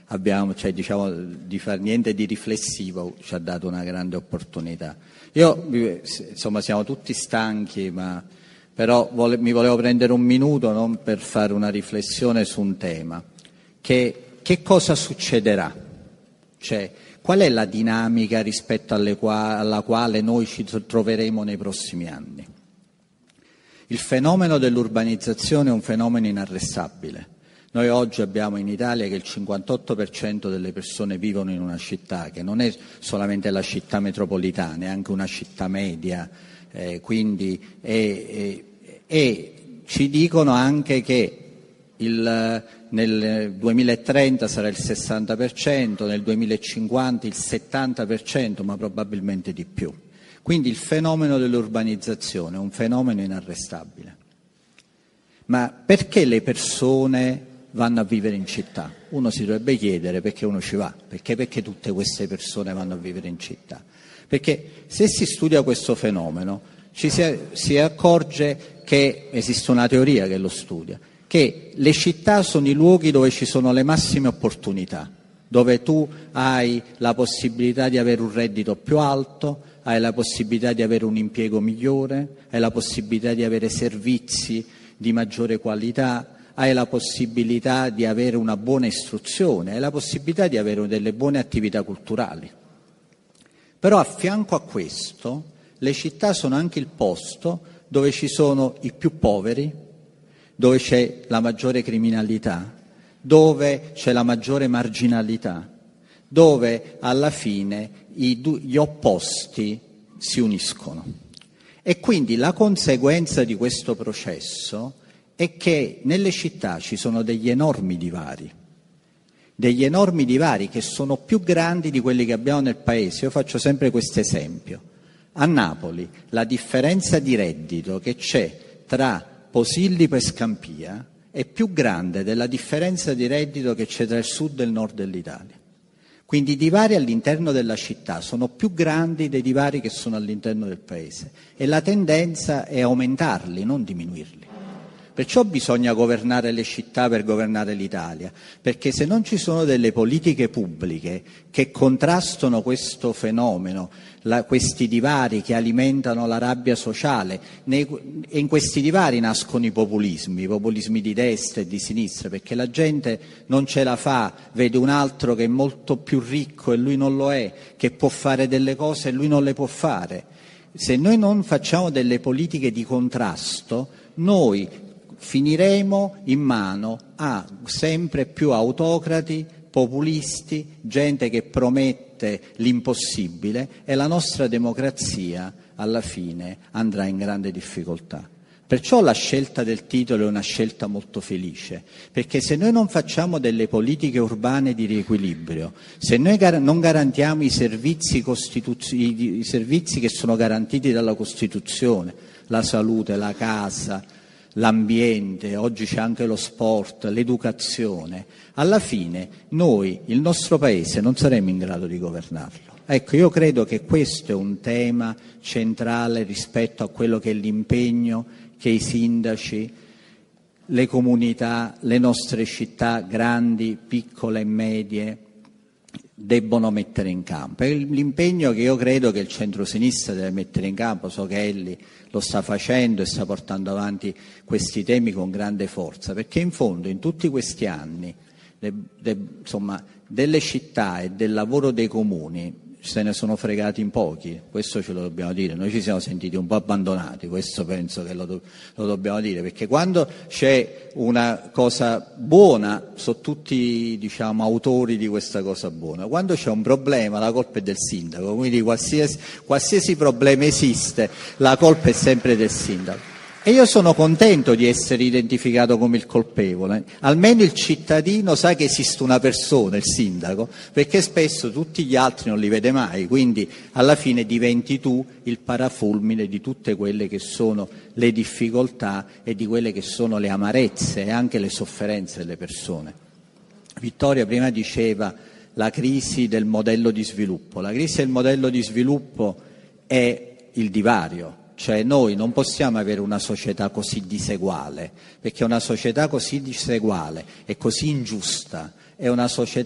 cioè, diciamo, di far niente di riflessivo ci ha dato una grande opportunità. Insomma, siamo tutti stanchi, però mi volevo prendere un minuto, non per fare una riflessione su un tema. Che cosa succederà? Cioè, qual è la dinamica rispetto alla quale noi ci troveremo nei prossimi anni? Il fenomeno dell'urbanizzazione è un fenomeno inarrestabile. Noi oggi abbiamo in Italia che il 58% delle persone vivono in una città, che non è solamente la città metropolitana, è anche una città media, quindi ci dicono anche che nel 2030 sarà il 60%, nel 2050 il 70%, ma probabilmente di più. Quindi il fenomeno dell'urbanizzazione è un fenomeno inarrestabile. Ma perché le persone vanno a vivere in città? Uno si dovrebbe chiedere perché uno ci va, perché tutte queste persone vanno a vivere in città. Perché se si studia questo fenomeno si accorge che esiste una teoria che lo studia, che le città sono i luoghi dove ci sono le massime opportunità, dove tu hai la possibilità di avere un reddito più alto, hai la possibilità di avere un impiego migliore, hai la possibilità di avere servizi di maggiore qualità, hai la possibilità di avere una buona istruzione, hai la possibilità di avere delle buone attività culturali. Però a fianco a questo, le città sono anche il posto dove ci sono i più poveri, dove c'è la maggiore criminalità, dove c'è la maggiore marginalità, dove alla fine gli opposti si uniscono. E quindi la conseguenza di questo processo è che nelle città ci sono degli enormi divari che sono più grandi di quelli che abbiamo nel paese. Io faccio sempre questo esempio. A Napoli la differenza di reddito che c'è tra Posillipo e Scampia è più grande della differenza di reddito che c'è tra il sud e il nord dell'Italia. Quindi i divari all'interno della città sono più grandi dei divari che sono all'interno del paese e la tendenza è aumentarli, non diminuirli. Perciò bisogna governare le città per governare l'Italia, perché se non ci sono delle politiche pubbliche che contrastano questo fenomeno, questi divari che alimentano la rabbia sociale, e in questi divari nascono i populismi di destra e di sinistra, perché la gente non ce la fa, vede un altro che è molto più ricco e lui non lo è, che può fare delle cose e lui non le può fare. Se noi non facciamo delle politiche di contrasto, noi finiremo in mano a sempre più autocrati, populisti, gente che promette l'impossibile e la nostra democrazia alla fine andrà in grande difficoltà. Perciò la scelta del titolo è una scelta molto felice, perché se noi non facciamo delle politiche urbane di riequilibrio, se noi non garantiamo i servizi che sono garantiti dalla Costituzione, la salute, la casa, l'ambiente, oggi c'è anche lo sport, l'educazione, alla fine noi, il nostro paese, non saremo in grado di governarlo. Ecco, io credo che questo è un tema centrale rispetto a quello che è l'impegno che i sindaci, le comunità, le nostre città grandi, piccole e medie debbono mettere in campo. È l'impegno che io credo che il centrosinistra deve mettere in campo, so che Elli lo sta facendo e sta portando avanti questi temi con grande forza, perché in fondo in tutti questi anni delle città e del lavoro dei comuni se ne sono fregati in pochi, questo ce lo dobbiamo dire, noi ci siamo sentiti un po' abbandonati, questo penso che lo dobbiamo dire, perché quando c'è una cosa buona sono tutti autori di questa cosa buona, quando c'è un problema la colpa è del sindaco, quindi qualsiasi problema esiste la colpa è sempre del sindaco. E io sono contento di essere identificato come il colpevole, almeno il cittadino sa che esiste una persona, il sindaco, perché spesso tutti gli altri non li vede mai, quindi alla fine diventi tu il parafulmine di tutte quelle che sono le difficoltà e di quelle che sono le amarezze e anche le sofferenze delle persone. Vittoria prima diceva la crisi del modello di sviluppo. La crisi del modello di sviluppo è il divario. Cioè noi non possiamo avere una società così diseguale, perché una società così diseguale e così ingiusta è una società